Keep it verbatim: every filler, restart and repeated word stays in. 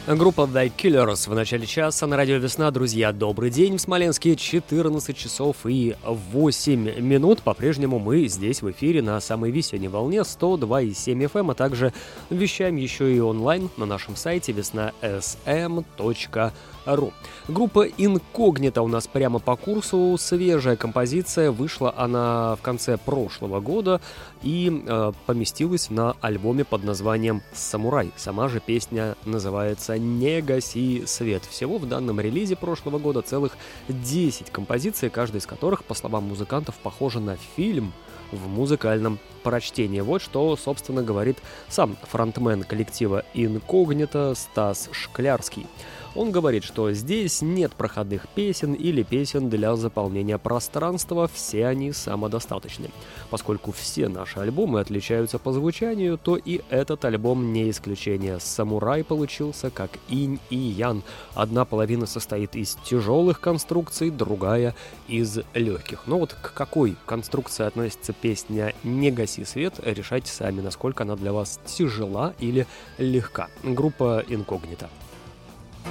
Группа The Killers в начале часа на радио «Весна». Друзья, добрый день. В Смоленске четырнадцать часов и восемь минут. По-прежнему мы здесь в эфире на самой весенней волне сто два и семь эф эм, а также вещаем еще и онлайн на нашем сайте весна эс эм точка ру. Группа Инкогнито у нас прямо по курсу. Свежая композиция. Вышла она в конце прошлого года и э, поместилась на альбоме под названием «Самурай». Сама же песня называется «Не гаси свет». Всего в данном релизе прошлого года целых десять композиций, каждая из которых, по словам музыкантов, похожа на фильм в музыкальном прочтении. Вот что, собственно, говорит сам фронтмен коллектива Инкогнито Стас Шклярский. Он говорит, что здесь нет проходных песен или песен для заполнения пространства, все они самодостаточны. Поскольку все наши альбомы отличаются по звучанию, то и этот альбом не исключение. «Самурай» получился как инь и ян. Одна половина состоит из тяжелых конструкций, другая из легких. Но вот к какой конструкции относится песня «Не гаси свет», решайте сами, насколько она для вас тяжела или легка. Группа Инкогнито.